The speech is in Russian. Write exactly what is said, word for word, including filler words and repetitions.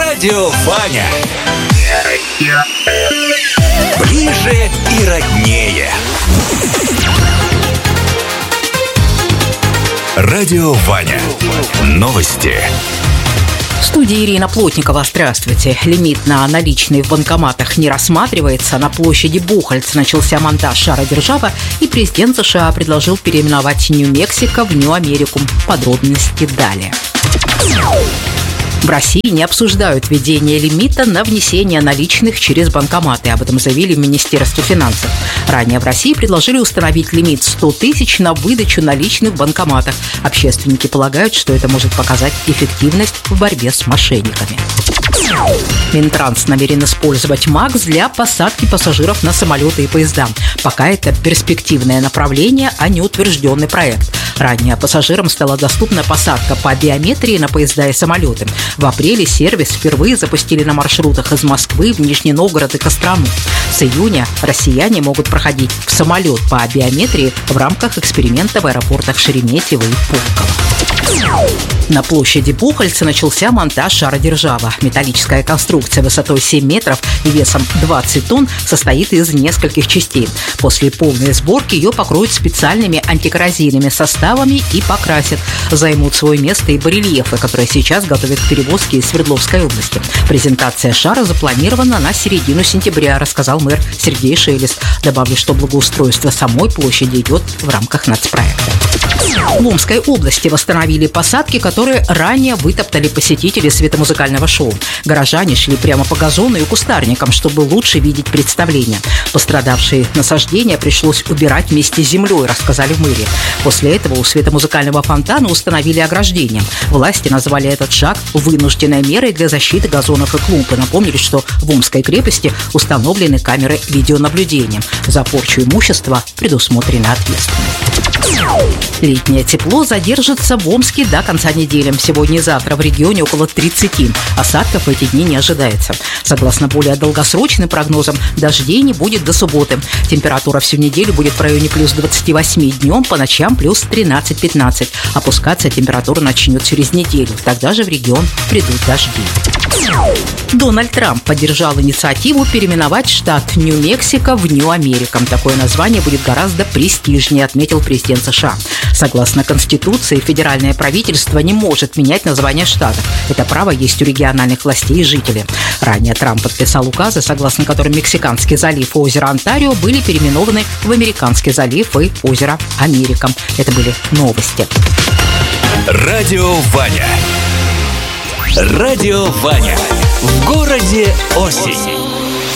Радио Ваня. Ближе и роднее. Радио Ваня. Новости. В студии Ирина Плотникова. Здравствуйте. Лимит на наличные в банкоматах не рассматривается. На площади Бухальц начался монтаж шара держава, и президент США предложил переименовать Нью-Мексико в Нью-Америку. Подробности далее. В России не обсуждают введение лимита на внесение наличных через банкоматы. Об этом заявили в Министерстве финансов. Ранее в России предложили установить лимит сто тысяч на выдачу наличных в банкоматах. Общественники полагают, что это может показать эффективность в борьбе с мошенниками. Минтранс намерен использовать МАКС для посадки пассажиров на самолеты и поезда. Пока это перспективное направление, а не утвержденный проект. Ранее пассажирам стала доступна посадка по биометрии на поезда и самолеты. В апреле сервис впервые запустили на маршрутах из Москвы в Нижний Новгород и Кострому. С июня россияне могут проходить в самолет по биометрии в рамках эксперимента в аэропортах Шереметьево и Пулково. На площади Бухальца начался монтаж шара держава. Металлическая конструкция высотой семь метров и весом двадцать тонн состоит из нескольких частей. После полной сборки ее покроют специальными антикоррозийными составами и покрасят. Займут свое место и барельефы, которые сейчас готовят к перевозке из Свердловской области. Презентация шара запланирована на середину сентября, рассказал мэр Сергей Шелест. Добавлю, что благоустройство самой площади идет в рамках нацпроекта. В Омской области восстановили посадки, которые ранее вытоптали посетители светомузыкального шоу. Горожане шли прямо по газону и кустарникам, чтобы лучше видеть представление. Пострадавшие насаждения пришлось убирать вместе с землей, рассказали в мэрии. После этого у светомузыкального фонтана установили ограждение. Власти назвали этот шаг вынужденной мерой для защиты газонов и клумб и напомнили, что в Омской крепости установлены камеры видеонаблюдения. За порчу имущества предусмотрена ответственность. Летнее тепло задержится в Омске до конца недели. Сегодня и завтра в регионе около тридцати. Осадков в эти дни не ожидается. Согласно более долгосрочным прогнозам, дождей не будет до субботы. Температура всю неделю будет в районе плюс двадцать восемь днем, по ночам плюс тринадцать-пятнадцать. Опускаться температура начнет через неделю. Тогда же в регион придут дожди. Дональд Трамп поддержал инициативу переименовать штат Нью-Мексико в Нью-Америка. Такое название будет гораздо престижнее, отметил президент США. Согласно Конституции, федеральное правительство не может менять название штатов. Это право есть у региональных властей и жителей. Ранее Трамп подписал указы, согласно которым Мексиканский залив и озеро Онтарио были переименованы в Американский залив и озеро Америка. Это были новости. Радио Ваня. Радио Ваня. В городе осень.